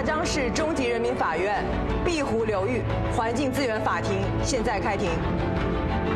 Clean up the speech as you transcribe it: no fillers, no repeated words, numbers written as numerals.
漳市中级人民法院碧湖流域环境资源法庭现在开庭。